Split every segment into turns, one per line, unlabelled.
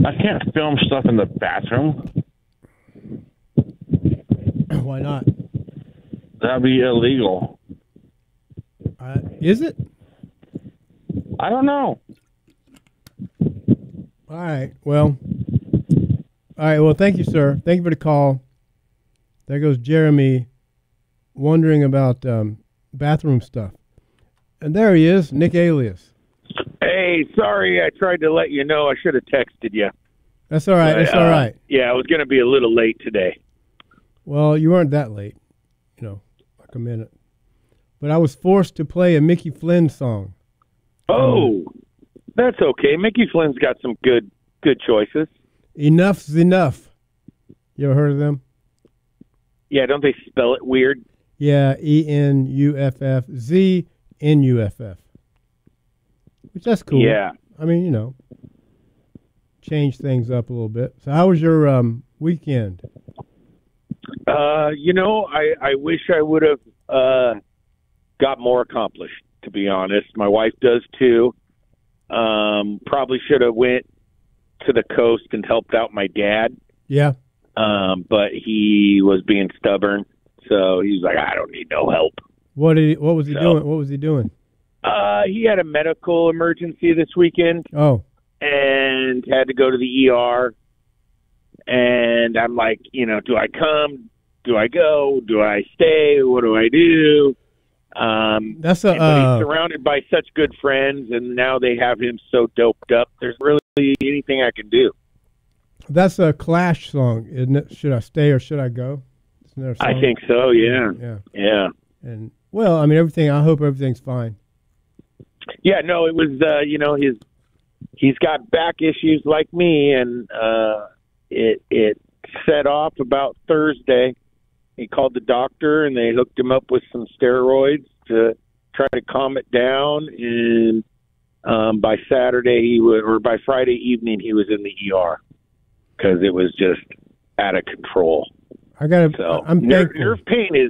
I can't film stuff in the bathroom.
Why not?
That'd be illegal.
Is it?
I don't know.
All right. Well. All right. Well, thank you, sir. Thank you for the call. There goes Jeremy, wondering about bathroom stuff, and there he is, Nick Alias.
Hey, sorry, I tried to let you know. I should have texted you.
That's all right. That's all right.
Yeah, I was going to be a little late today.
Well, you weren't that late, like a minute. But I was forced to play a Mickey Flynn song.
Oh, that's okay. Mickey Flynn's got some good choices.
Enough's Enough. You ever heard of them?
Yeah, don't they spell it weird?
Yeah, ENUFF, ZNUFF. Which that's cool.
Yeah.
I mean, change things up a little bit. So how was your weekend?
I wish I would have got more accomplished, to be honest. My wife does too. Probably should have went to the coast and helped out my dad.
Yeah.
But he was being stubborn, so he's like, I don't need no help.
What was he doing? What was he doing?
He had a medical emergency this weekend.
Oh.
And had to go to the ER. And I'm like, do I come? Do I go? Do I stay? What do I do? But he's surrounded by such good friends, and now they have him so doped up. There's really anything I can do.
That's a Clash song, isn't it? Should I stay or should I go? Isn't there a song?
I think so. Yeah. Yeah.
And well, I mean, I hope everything's fine.
Yeah. No, it was. He's got back issues like me, and it set off about Thursday. He called the doctor, and they hooked him up with some steroids to try to calm it down. And by Friday evening, he was in the ER because it was just out of control.
I'm thankful.
Nerve pain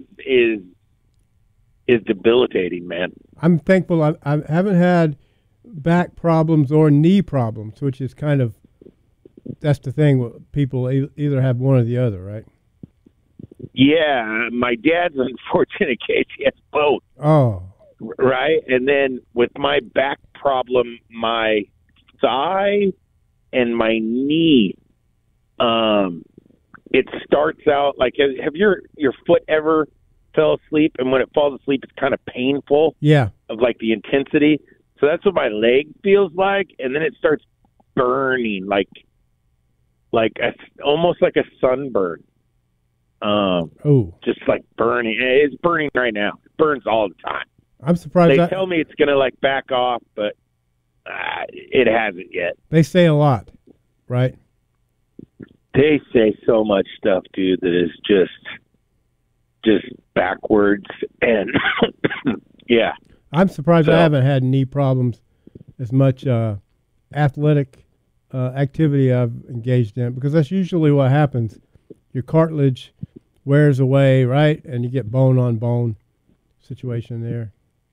is debilitating, man.
I'm thankful. I haven't had back problems or knee problems, which is that's the thing. People either have one or the other, right?
Yeah, my dad's unfortunate case, he has both.
Oh.
Right? And then with my back problem, my thigh and my knee, it starts out like, have your foot ever fell asleep? And when it falls asleep, it's kind of painful.
Yeah.
Of like the intensity. So that's what my leg feels like. And then it starts burning, almost like a sunburn. Just like burning. It's burning right now. It burns all the time.
I'm surprised.
They tell me it's going to back off, but it hasn't yet.
They say a lot, right?
They say so much stuff, dude, that is just backwards. And yeah.
I'm surprised I haven't had knee problems as much athletic activity I've engaged in, because that's usually what happens. Your cartilage wears away, right? And you get bone on bone situation there.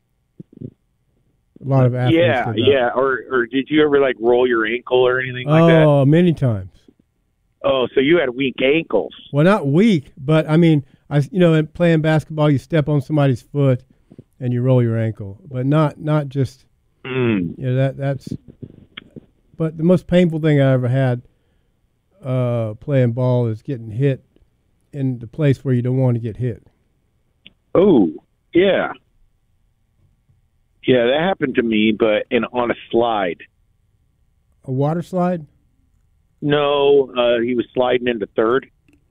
A lot of athletes.
Yeah. Or did you ever roll your ankle or anything like that?
Oh, many times.
Oh, so you had weak ankles.
Well, not weak, but I mean, in playing basketball, you step on somebody's foot and you roll your ankle, but not just. That's. But the most painful thing I ever had playing ball is getting hit in the place where you don't want to get hit.
Oh, yeah. Yeah, that happened to me, but on a slide.
A water slide?
No, he was sliding into third.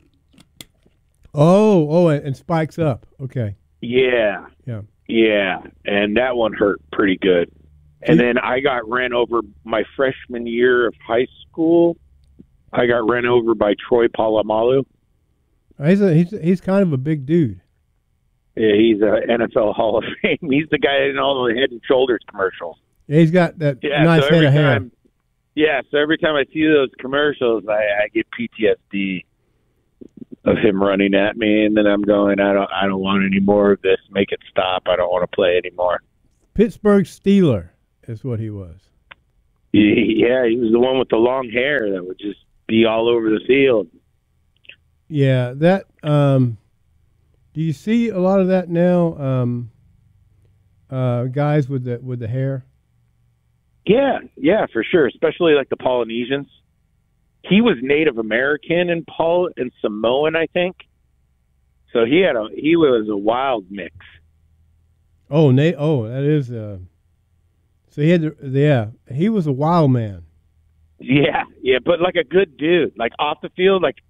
Oh, and spikes up. Okay.
Yeah.
Yeah.
Yeah, and that one hurt pretty good. And then I got ran over my freshman year of high school. I got ran over by Troy Polamalu.
He's kind of a big dude.
Yeah, he's a NFL Hall of Fame. He's the guy in all the Head and Shoulders commercials.
Yeah, he's got that nice head of hair.
Yeah, so every time I see those commercials, I get PTSD of him running at me, and then I'm going, I don't want any more of this. Make it stop. I don't want to play anymore.
Pittsburgh Steeler is what he was.
Yeah, he was the one with the long hair that would just be all over the field.
Yeah, that. Do you see a lot of that now? Guys with the hair.
Yeah, for sure. Especially like the Polynesians. He was Native American and Samoan, I think. So he was a wild mix.
Oh, that is. So he was a wild man.
Yeah, but like a good dude, like off the field, like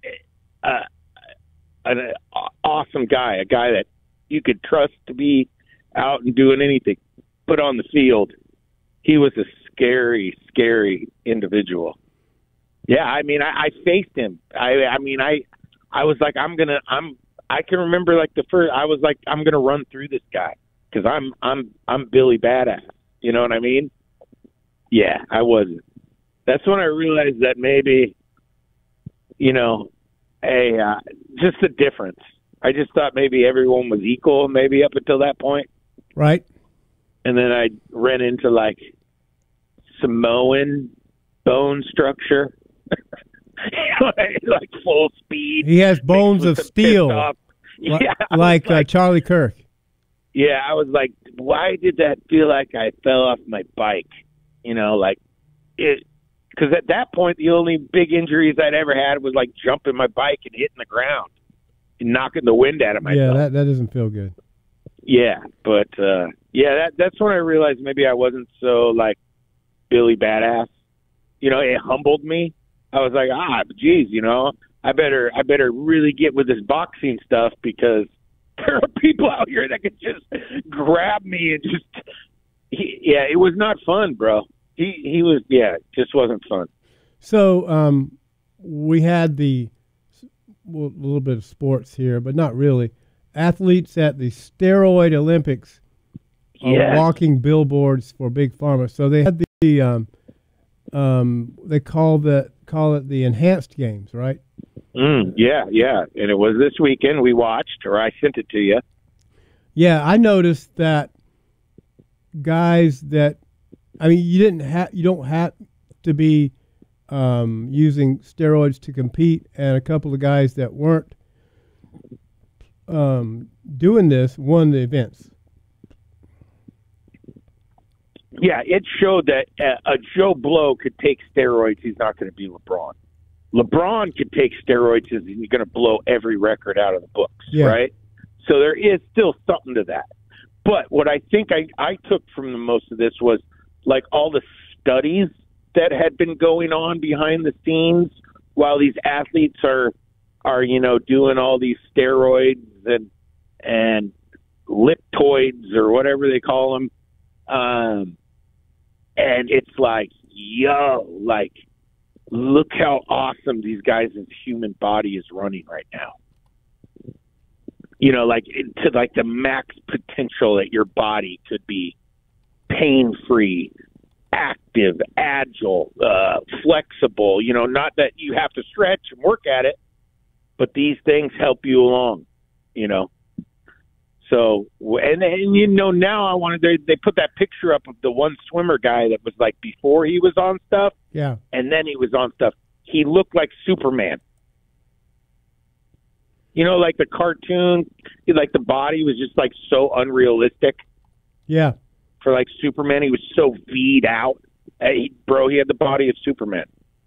an awesome guy, a guy that you could trust to be out and doing anything. But on the field, he was a scary, scary individual. Yeah, I mean, I faced him. I was like, I can remember like I was like, I'm gonna run through this guy because I'm Billy Badass. You know what I mean? Yeah, I wasn't. That's when I realized that maybe, just the difference. I just thought maybe everyone was equal, maybe up until that point.
Right.
And then I ran into like Samoan bone structure, like full speed.
He has bones of steel, like Charlie Kirk.
Yeah, I was like, why did that feel like I fell off my bike? Because at that point, the only big injuries I'd ever had was like jumping my bike and hitting the ground and knocking the wind out of myself.
Yeah, that doesn't feel good.
Yeah, but that's when I realized maybe I wasn't so like Billy Badass. It humbled me. I was like, geez, I better really get with this boxing stuff because there are people out here that could just grab me and it was not fun, bro. He was, it just wasn't fun.
So we had a little bit of sports here, but not really. Athletes at the Steroid Olympics are walking billboards for Big Pharma. So they had they call it the Enhanced Games, right?
Yeah. And it was this weekend we watched, or I sent it to you.
Yeah, I noticed that guys that, you don't have to be using steroids to compete, and a couple of guys that weren't doing this won the events.
Yeah, it showed that a Joe Blow could take steroids. He's not going to be LeBron. LeBron could take steroids and he's going to blow every record out of the books, right? So there is still something to that. But what I think I took from most of this was like all the studies that had been going on behind the scenes while these athletes are doing all these steroids and liptoids or whatever they call them. And it's like, look how awesome these guys' human body is running right now. To like the max potential that your body could be pain-free, active, agile, flexible, not that you have to stretch and work at it, but these things help you along, So, now they put that picture up of the one swimmer guy that was like before he was on stuff.
Yeah.
And then he was on stuff. He looked like Superman. Like the cartoon, like the body was just like so unrealistic.
Yeah.
For like Superman, he was so V'd out. He had the body of Superman.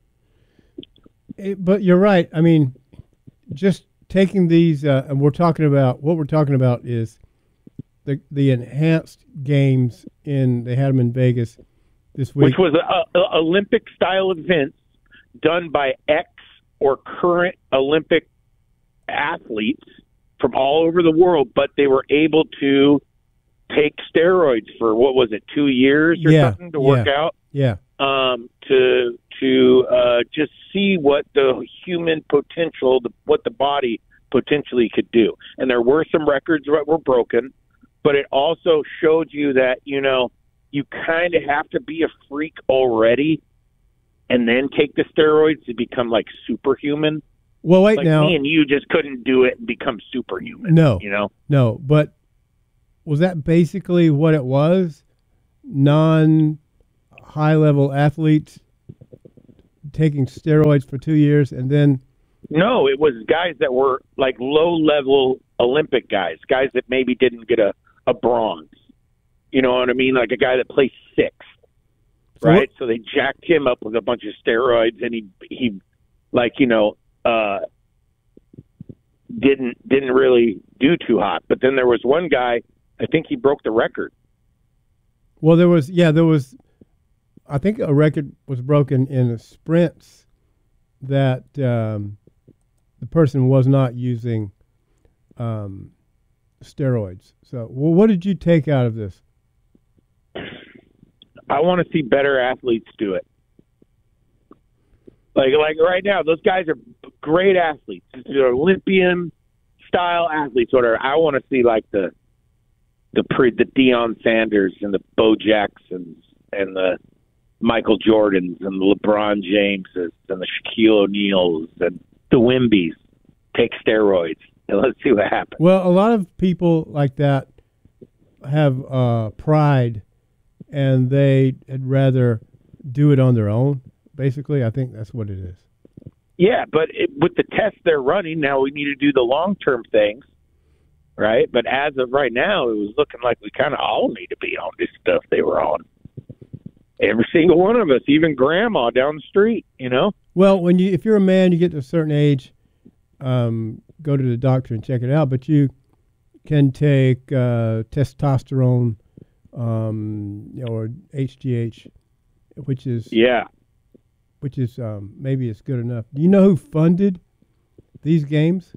But you're right. Just taking these, and what we're talking about is the Enhanced Games they had them in Vegas this week.
Which was a Olympic-style events done by ex or current Olympic athletes from all over the world, but they were able to take steroids for, 2 years or something to work out?
Yeah.
To just see what the human potential, what the body potentially could do. And there were some records that were broken, but it also showed you that, you kind of have to be a freak already and then take the steroids to become like superhuman.
Well, wait,
like
now.
Me and you just couldn't do it and become superhuman.
No.
No,
but was that basically what it was? Non-high high-level athletes taking steroids for 2 years and then?
No, it was guys that were like low-level Olympic guys that maybe didn't get a bronze. You know what I mean? Like a guy that placed sixth, right? So they jacked him up with a bunch of steroids, and he like, you know, didn't really do too hot. But then there was one guy, I think he broke the record.
Well, there was, I think a record was broken in the sprints that the person was not using steroids. So, well, what did you take out of this?
I want to see better athletes do it. Like right now, those guys are great athletes. They're Olympian style athletes. Whatever. I want to see like the Deion Sanders and the Bo Jacksons and the Michael Jordans and the LeBron Jameses and the Shaquille O'Neals and the Wimbys take steroids, and let's see what happens.
Well, a lot of people like that have pride, and they'd rather do it on their own. Basically, I think that's what it is.
Yeah, but with the tests they're running, now we need to do the long-term things, right? But as of right now, it was looking like we kind of all need to be on this stuff they were on. Every single one of us, even Grandma down the street, you know?
Well, if you're a man, you get to a certain age, go to the doctor and check it out, but you can take testosterone or HGH, which is maybe it's good enough. Do you know who funded these games?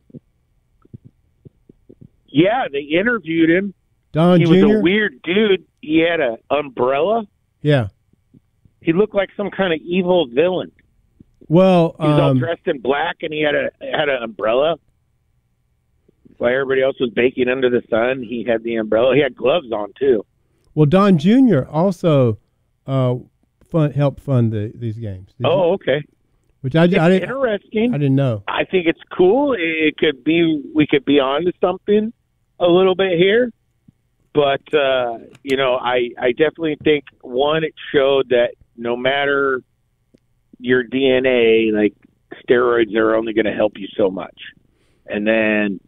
Yeah, they interviewed him.
Don Jr.?
He was a weird dude. He had an umbrella.
Yeah.
He looked like some kind of evil villain.
Well,
he was all dressed in black, and he had an umbrella. While everybody else was baking under the sun, he had the umbrella. He had gloves on too.
Well, Don Jr. also helped fund these games.
Okay.
Which I didn't.
Interesting.
I didn't know.
I think it's cool. We could be onto something a little bit here. But, you know, I definitely think, one, it showed that no matter your DNA, like, steroids are only going to help you so much. And then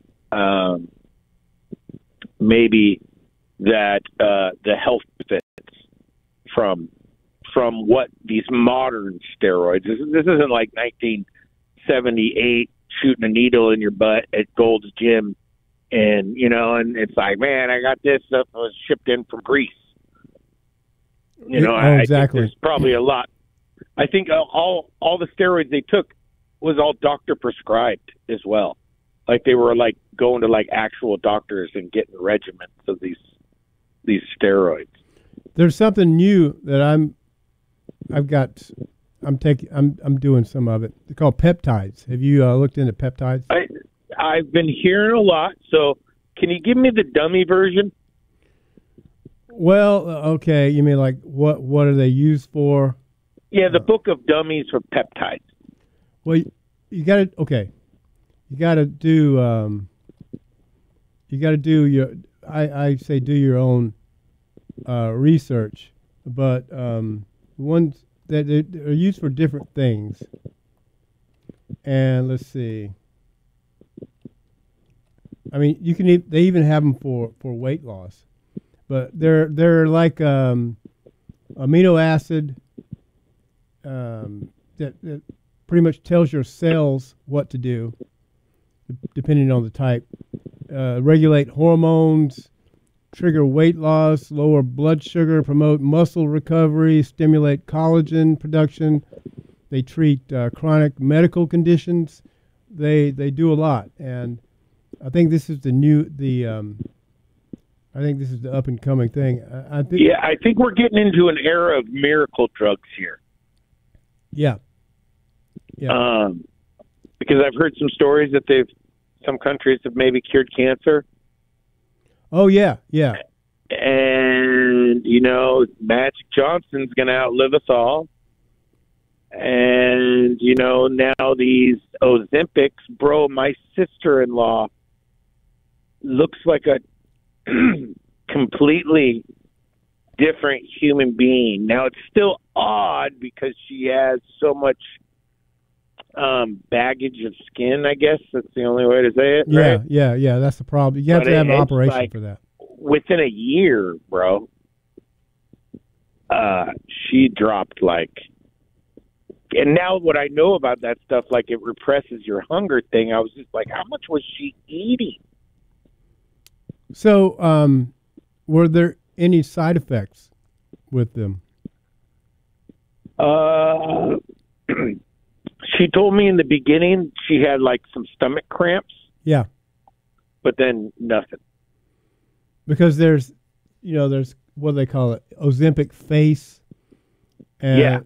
maybe that the health benefits from what these modern steroids, this isn't like 1978 shooting a needle in your butt at Gold's Gym. And, you know, and it's like, man, I got this stuff that was shipped in from Greece. You know,
exactly.
I think there's probably a lot. I think all the steroids they took was all doctor prescribed as well. Like they were like going to like actual doctors and getting regimens of these steroids.
There's something new that I'm doing some of it. They're called peptides. Have you looked into peptides?
I've been hearing a lot, so can you give me the dummy version?
Well, okay. You mean like what are they used for?
Yeah, the book of dummies for peptides.
Well, you got to You got to do your. I say do your own research, but ones that are used for different things. And let's see. I mean, you can. They even have them for weight loss, but they're like amino acid that pretty much tells your cells what to do, depending on the type. Regulate hormones, trigger weight loss, lower blood sugar, promote muscle recovery, stimulate collagen production. They treat chronic medical conditions. They do a lot, and I think this is I think this is the up and coming thing. I
think we're getting into an era of miracle drugs here.
Yeah.
Because I've heard some stories that some countries have maybe cured cancer.
Oh yeah.
And Magic Johnson's going to outlive us all. And now these Ozempics, bro. My sister-in-law looks like a completely different human being. Now, it's still odd because she has so much baggage of skin, I guess. That's the only way to say it,
Yeah,
right?
yeah. That's the problem. You have to have an operation for that.
Within a year, bro, she dropped like, and now what I know about that stuff, like it represses your hunger thing. I was just like, how much was she eating?
So, were there any side effects with them?
She told me in the beginning she had like some stomach cramps.
Yeah.
But then nothing.
Because there's what do they call it? Ozempic face.
Yeah.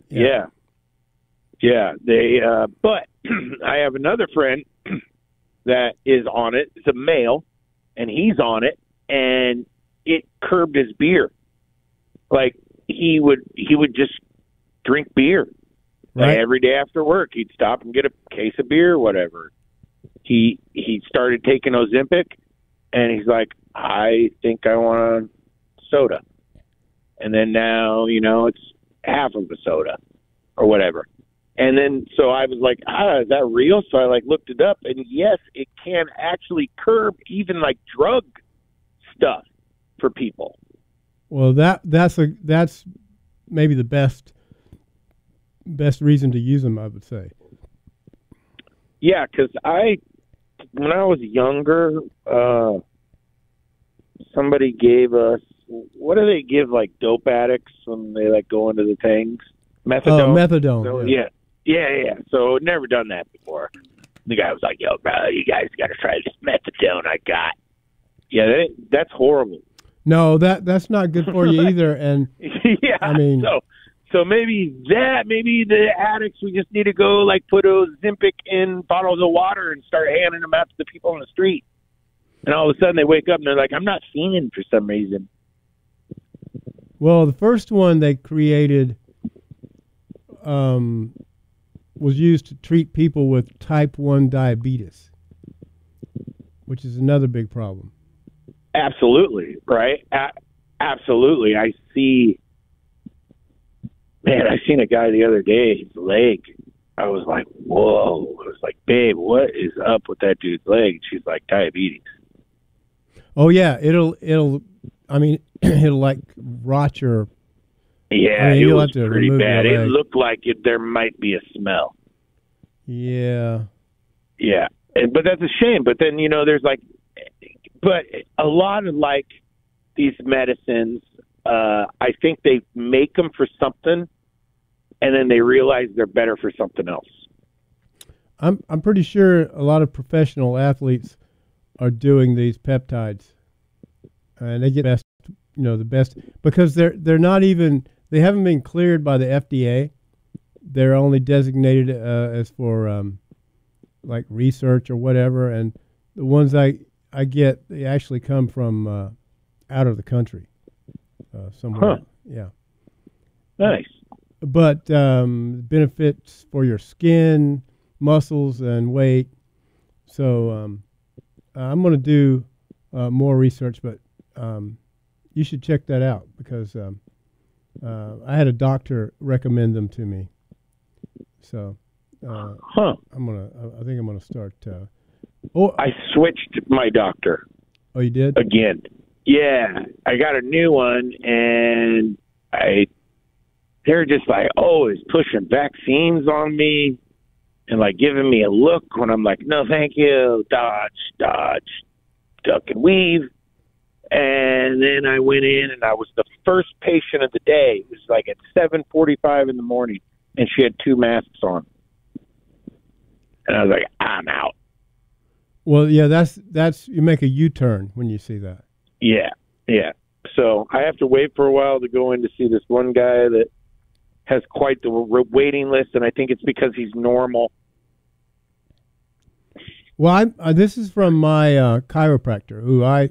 They, but I have another friend that is on it. It's a male, and he's on it, and it curbed his beer. Like he would just drink beer.
Right.
Like every day after work, he'd stop and get a case of beer or whatever. He started taking Ozempic, and he's like, I think I want a soda. And then now, it's half of a soda or whatever. And then, so I was like, is that real? So I looked it up, and yes, it can actually curb even drug stuff for people.
Well, that's maybe the best reason to use them, I would say.
Yeah, because when I was younger, somebody gave us, what do they give dope addicts when they go into the things? Methadone.
Oh, methadone.
So,
yeah.
Yeah. So never done that before. The guy was like, "Yo, bro, you guys got to try this methadone I got." Yeah, that's horrible.
No, that's not good for you either. And
yeah,
I mean,
so maybe the addicts, we just need to go put Ozempic in bottles of water and start handing them out to the people on the street. And all of a sudden they wake up and they're like, I'm not fiending for some reason.
Well, the first one they created was used to treat people with type 1 diabetes, which is another big problem.
Absolutely, right? Absolutely. I seen a guy the other day, his leg. I was like, whoa. I was like, babe, what is up with that dude's leg? She's like, diabetes.
Oh, yeah. It'll rot your...
Yeah, it was pretty bad. It looked like there might be a smell.
Yeah.
Yeah. But that's a shame. But then, there's but a lot of these medicines, I think they make them for something, and then they realize they're better for something else.
I'm pretty sure a lot of professional athletes are doing these peptides, and they get the best because they're not even, they haven't been cleared by the FDA. They're only designated as for research or whatever, and the ones I get, they actually come from out of the country somewhere.
Huh.
Yeah.
Nice.
But benefits for your skin, muscles, and weight. So I'm going to do more research, but you should check that out because I had a doctor recommend them to me. So I think I'm gonna start.
I switched my doctor.
Oh, you did?
Again. Yeah, I got a new one, and they're just always pushing vaccines on me and giving me a look when I'm like, no, thank you, dodge, duck and weave. And then I went in, and I was the first patient of the day. It was at 7:45 in the morning, and she had 2 masks on. And I was like, I'm out.
Well, yeah, that's you make a U-turn when you see that.
Yeah. So I have to wait for a while to go in to see this one guy that has quite the waiting list, and I think it's because he's normal.
Well, this is from my chiropractor, who I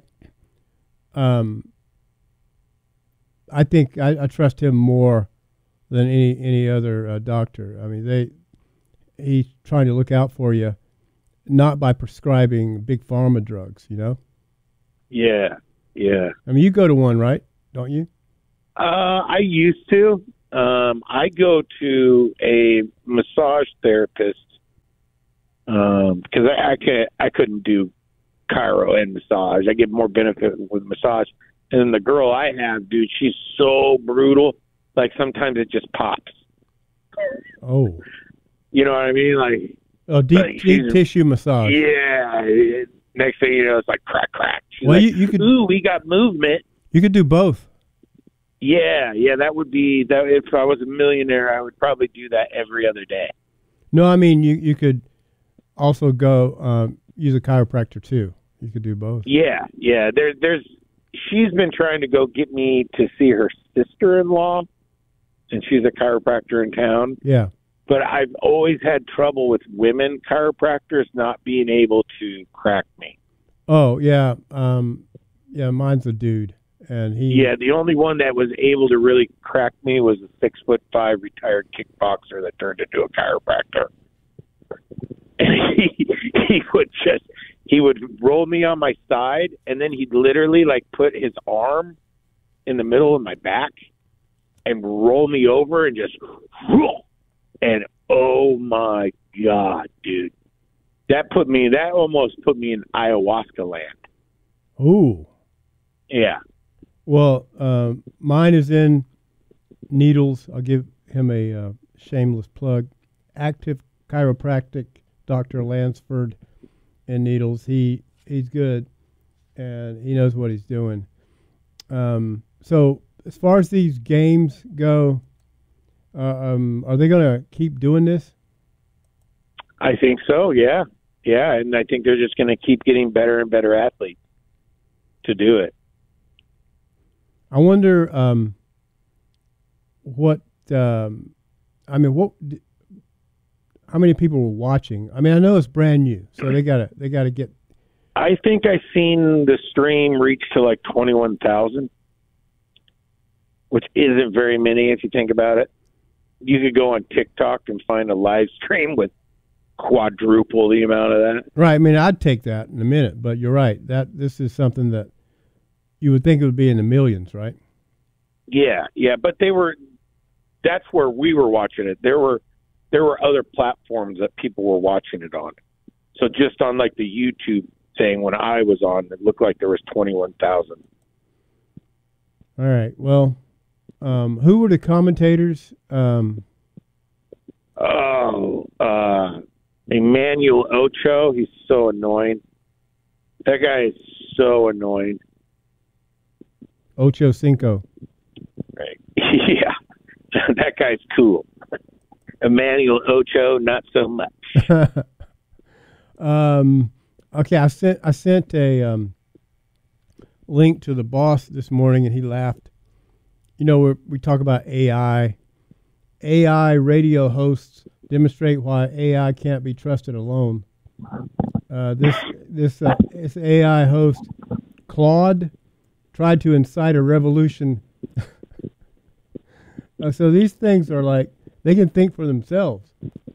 think I trust him more than any other doctor. I mean, he's trying to look out for you, not by prescribing big pharma drugs,
Yeah.
I mean, you go to one, right? Don't you?
I used to. I go to a massage therapist because I couldn't do chiro and massage. I get more benefit with massage. And then the girl I have, dude, she's so brutal. Like sometimes it just pops.
Oh.
You know what I mean? Like
deep tissue massage.
Yeah. Next thing you know, it's like crack, crack. She's
well,
like,
you could.
Ooh, we got movement.
You could do both.
Yeah, that would be that. If I was a millionaire, I would probably do that every other day.
No, I mean you could also go use a chiropractor too. You could do both.
Yeah. There's. She's been trying to go get me to see her sister-in-law, and she's a chiropractor in town.
Yeah.
But I've always had trouble with women chiropractors not being able to crack me.
Oh yeah, yeah. Mine's a dude, and he.
Yeah, the only one that was able to really crack me was a 6'5" retired kickboxer that turned into a chiropractor. And he would roll me on my side, and then he'd literally like put his arm in the middle of my back and roll me over and just, and oh my God, dude, that almost put me in ayahuasca land.
Ooh.
Yeah.
Well, mine is in Needles. I'll give him a shameless plug. Active Chiropractic, Dr. Lansford in Needles. He's good, and he knows what he's doing. So as far as these games go, are they going to keep doing this?
I think so, yeah. Yeah, and I think they're just going to keep getting better and better athletes to do it.
I wonder how many people were watching? I mean, I know it's brand new, so they gotta get.
I think I seen the stream reach to like 21,000, which isn't very many if you think about it. You could go on TikTok and find a live stream with quadruple the amount of that.
Right. I mean, I'd take that in a minute, but you're right. This is something that you would think it would be in the millions, right?
Yeah. But that's where we were watching it. There were other platforms that people were watching it on. So just on like the YouTube thing when I was on, it looked like there was 21,000.
All right. Well, who were the commentators?
Emmanuel Ocho. He's so annoying. That guy is so annoying.
Ocho Cinco.
Right. Yeah. That guy's cool. Emmanuel Ocho, not so much.
Okay, I sent a link to the boss this morning, and he laughed. You know, we talk about AI. AI radio hosts demonstrate why AI can't be trusted alone. This AI host, Claude, tried to incite a revolution. So these things are like, they can think for themselves.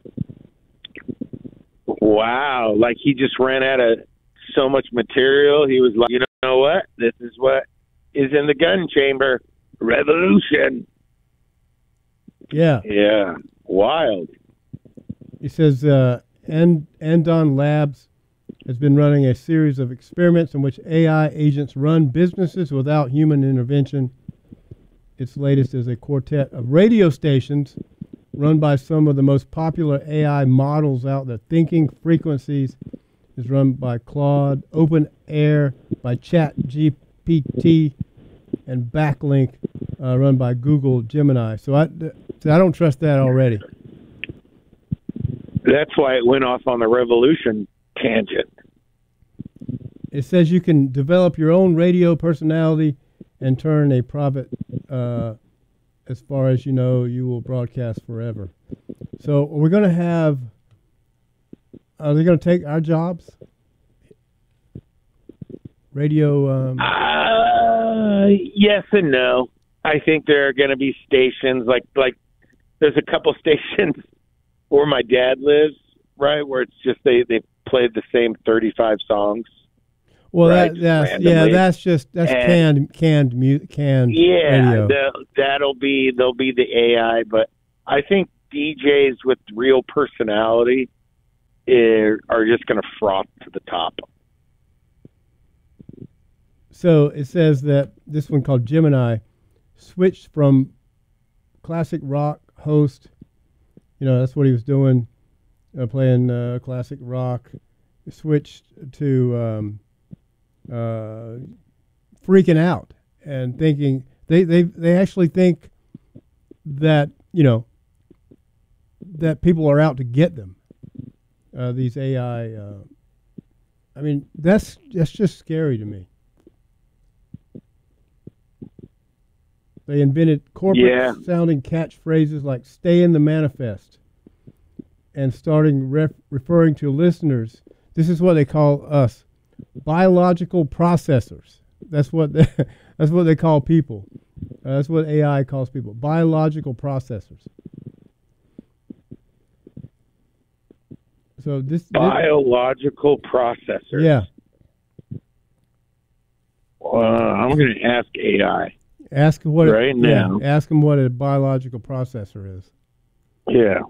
Wow. Like he just ran out of so much material. He was like, you know what? This is what is in the gun chamber. Revolution.
Yeah.
Yeah. Wild.
He says, Andon Labs has been running a series of experiments in which AI agents run businesses without human intervention. Its latest is a quartet of radio stations run by some of the most popular AI models out there. Thinking Frequencies is run by Claude, OpenAir by ChatGPT, and Backlink run by Google Gemini. So I don't trust that already.
That's why it went off on the revolution tangent.
It says you can develop your own radio personality and turn a profit. As far as you know, you will broadcast forever. So are they going to take our jobs? Radio?
Yes and no. I think there are going to be stations like there's a couple stations where my dad lives, right, where it's just they played the same 35 songs.
Well,
right?
that's
Randomly.
that's canned radio.
They'll be the AI, but I think DJs with real personality are just going to froth to the top.
So it says that this one called Gemini switched from classic rock host. That's what he was doing, playing classic rock. Switched to freaking out and thinking they actually think that that people are out to get them. These AI. I mean, that's just scary to me. They invented corporate-sounding catchphrases like "Stay in the manifest," and starting referring to listeners. This is what they call us, biological processors. That's what they call people. That's what AI calls people, biological processors. So
biological processors.
Yeah.
I'm going to ask AI.
Ask what
right now.
Yeah, ask them what a biological processor is.
Yeah.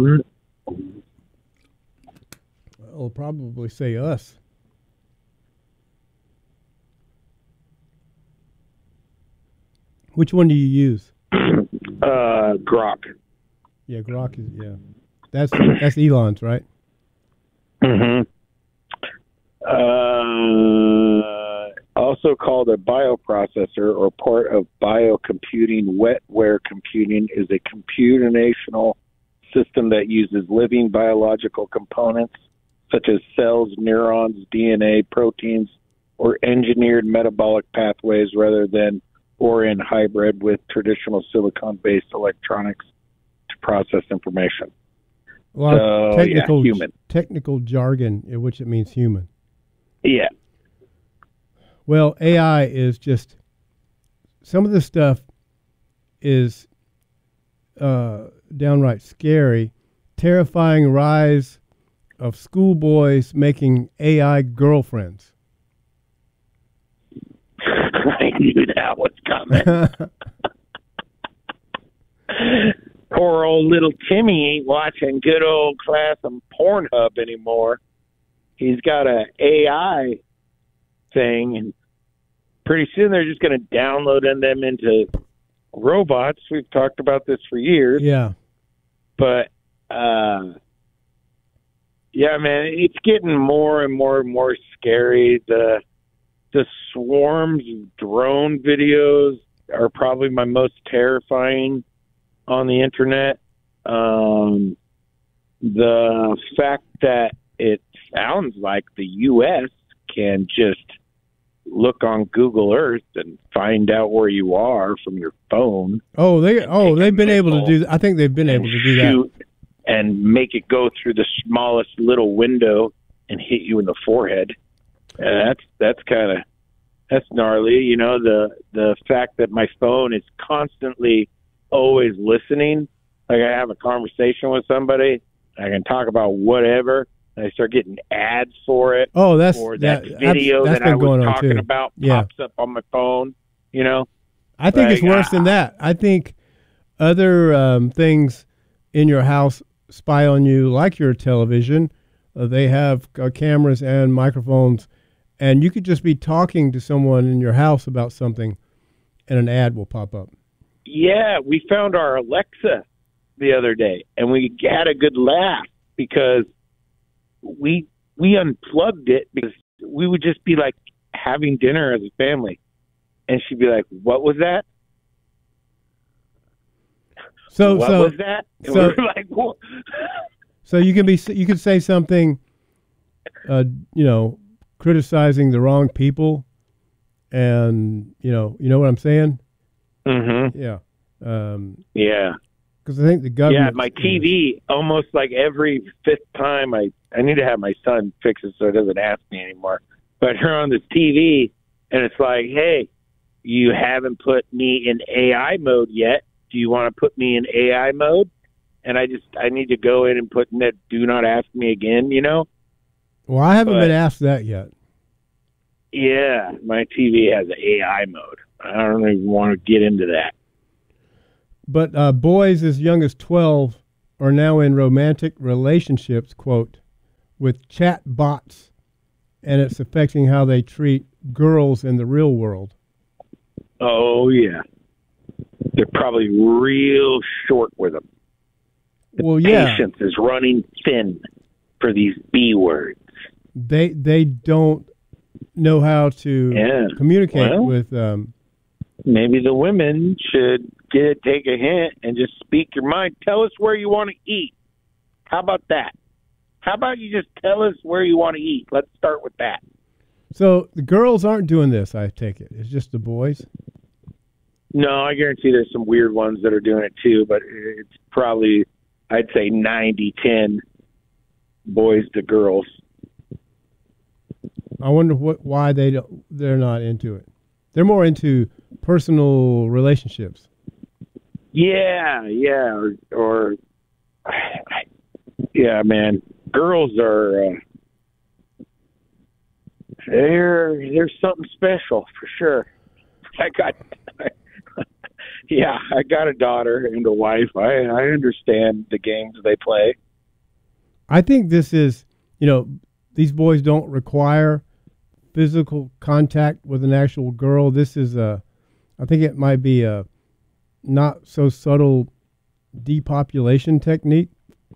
It'll probably say us. Which one do you use?
Grok.
Yeah, Grok is That's Elon's, right?
Mm-hmm. Also called a bioprocessor or part of biocomputing, wetware computing is a computational system that uses living biological components such as cells, neurons, DNA, proteins, or engineered metabolic pathways or in hybrid with traditional silicon-based electronics to process information.
A lot of
human.
technical jargon in which it means human.
Yeah.
Well, AI is just, some of the stuff is downright scary. Terrifying rise of schoolboys making AI girlfriends.
I knew that was coming. Poor old little Timmy ain't watching good old class on Pornhub anymore. He's got a AI thing, and pretty soon they're just going to download them into robots. We've talked about this for years.
Yeah.
But, yeah, man, it's getting more and more and more scary. The swarms of drone videos are probably my most terrifying on the internet. The fact that it sounds like the U.S. can just look on Google Earth and find out where you are from your phone.
They've been able to do that. I think they've been able to do that.
And make it go through the smallest little window and hit you in the forehead. That's gnarly. The fact that my phone is constantly always listening. Like I have a conversation with somebody, I can talk about whatever, and I start getting ads for it.
Oh, that
video that I was talking about pops up on my phone.
I think it's worse than that. I think other things in your house spy on you, like your television. They have cameras and microphones, and you could just be talking to someone in your house about something, and an ad will pop up.
Yeah, we found our Alexa the other day, and we had a good laugh because we unplugged it because we would just be like having dinner as a family, and she'd be like, "What was that? What was that?" And we were like, "What?"
So you could say something, criticizing the wrong people, and you know what I'm saying.
Mm-hmm.
Yeah.
Yeah.
Because I think the government.
Yeah, my TV almost like every fifth time I need to have my son fix it so it doesn't ask me anymore. But I turn on this TV and it's like, hey, you haven't put me in AI mode yet. Do you want to put me in AI mode? And I need to go in and put in that do not ask me again,
Well, I haven't been asked that yet.
Yeah, my TV has AI mode. I don't even want to get into that.
But boys as young as 12 are now in romantic relationships, quote, with chat bots, and it's affecting how they treat girls in the real world.
Oh, yeah. They're probably real short with them.
Well, yeah.
Patience is running thin for these B words.
They don't know how to communicate with.
Maybe the women should take a hint and just speak your mind. Tell us where you want to eat. How about that? How about you just tell us where you want to eat? Let's start with that.
So the girls aren't doing this, I take it. It's just the boys?
No, I guarantee there's some weird ones that are doing it too, but it's probably, I'd say 90-10 boys to girls.
I wonder why they're not into it. They're more into personal relationships. Yeah,
yeah, man. Girls are they're something special for sure. I got a daughter and a wife. I understand the games they play.
I think this is, these boys don't require physical contact with an actual girl. This is I think it might be a not so subtle depopulation technique.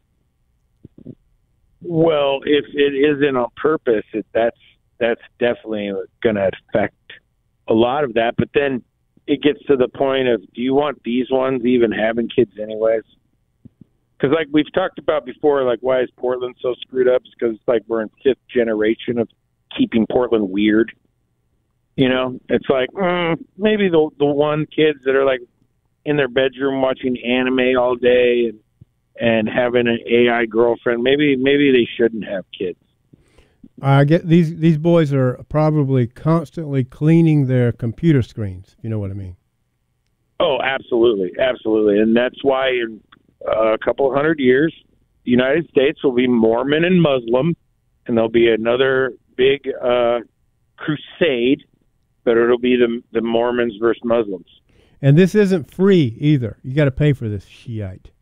Well, if it isn't on purpose, that's definitely going to affect a lot of that. But then it gets to the point of, do you want these ones even having kids anyways? Because like we've talked about before, like why is Portland so screwed up? It's because it's like we're in 5th generation of keeping Portland weird. It's like maybe the one kids that are like in their bedroom watching anime all day and having an AI girlfriend. Maybe they shouldn't have kids.
I get these boys are probably constantly cleaning their computer screens. You know what I mean?
Oh, absolutely, and that's why in a couple of 100 years, the United States will be Mormon and Muslim, and there'll be another big crusade, but it'll be the Mormons versus Muslims.
And this isn't free either. You got to pay for this Shiite.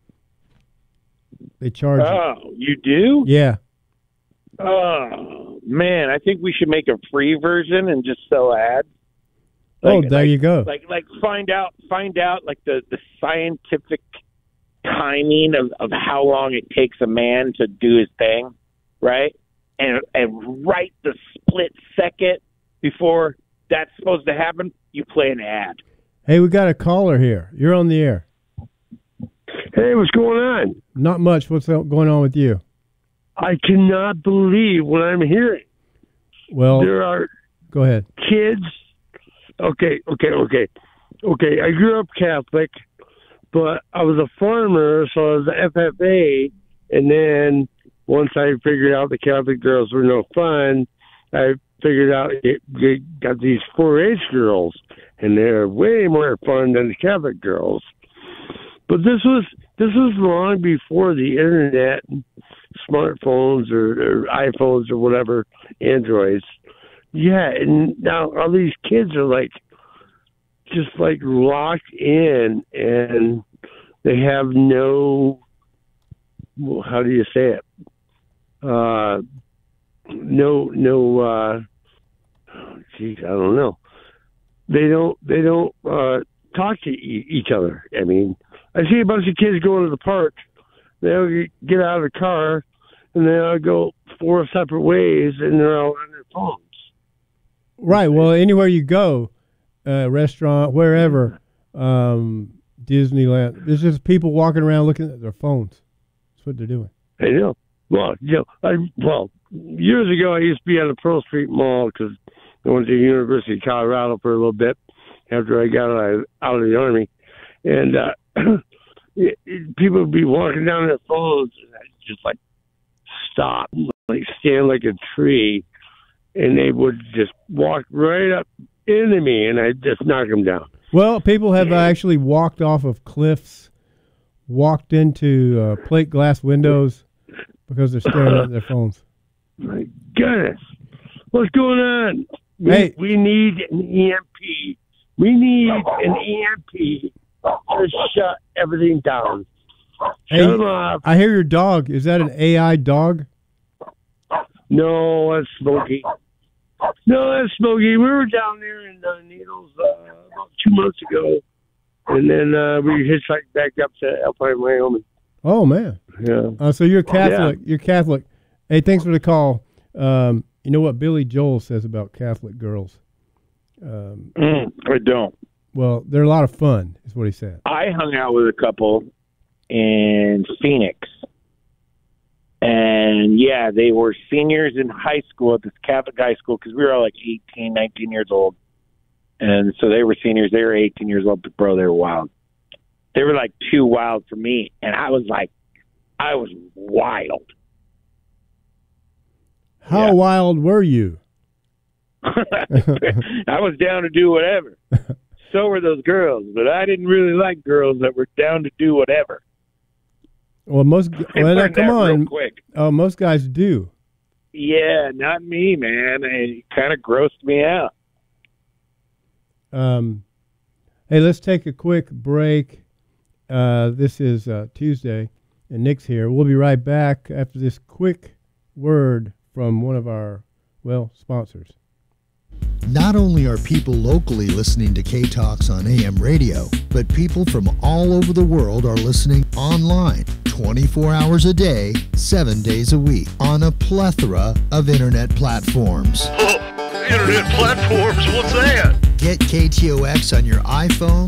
They charge.
Oh, you do?
Yeah.
Oh man, I think we should make a free version and just sell ads.
There you go.
Like find out like the scientific timing of how long it takes a man to do his thing, right? And right the split second before that's supposed to happen, you play an ad.
Hey, we got a caller here. You're on the air.
Hey, what's going on?
Not much. What's going on with you?
I cannot believe what I'm hearing.
Well,
there are
go ahead.
Kids. Okay. I grew up Catholic, but I was a farmer, so I was an FFA. And then once I figured out the Catholic girls were no fun, I figured out you got these 4-H girls, and they're way more fun than the Catholic girls. But this was long before the internet, smartphones or iPhones or whatever, Androids. Yeah, and now all these kids are just locked in, and they have no, how do you say it? I don't know. They don't talk to each other. I mean, I see a bunch of kids going to the park. They'll get out of the car, and they'll go 4 separate ways, and they're all on their phones.
Right. Well, anywhere you go, restaurant, wherever, Disneyland, there's just people walking around looking at their phones. That's what they're doing.
I know. Well, years ago, I used to be at the Pearl Street Mall because I went to the University of Colorado for a little bit after I got out of the Army. And people would be walking down their phones, and I'd just stop, stand like a tree, and they would just walk right up into me, and I'd just knock them down.
Well, people have actually walked off of cliffs, walked into plate glass windows because they're staring at their phones.
My goodness. What's going on?
Hey.
We need an EMP. We need an EMP to shut everything down.
Hey,
Shut them off.
I hear your dog. Is that an AI dog?
No, that's Smokey. No, that's Smokey. We were down there in Needles about 2 months ago, and then we hitchhiked back up to Alpine, Wyoming.
Oh man.
Yeah.
So you're Catholic. You're Catholic. Hey, thanks for the call. You know what Billy Joel says about Catholic girls?
I don't.
Well, they're a lot of fun, is what he said.
I hung out with a couple in Phoenix. And, yeah, they were seniors in high school at this Catholic high school because we were all like 18, 19 years old. And so they were seniors. They were 18 years old. But, bro, they were wild. They were, like, too wild for me. And I was wild.
How wild were you?
I was down to do whatever. So were those girls. But I didn't really like girls that were down to do whatever.
Well, most guys do.
Yeah, not me, man. It kind of grossed me out.
Hey, let's take a quick break. This is Tuesday, and Nick's here. We'll be right back after this quick word from one of our, sponsors.
Not only are people locally listening to K-Talks on AM radio, but people from all over the world are listening online 24 hours a day, 7 days a week on a plethora of internet platforms.
Oh, internet platforms? What's that?
Get KTOX on your iPhone,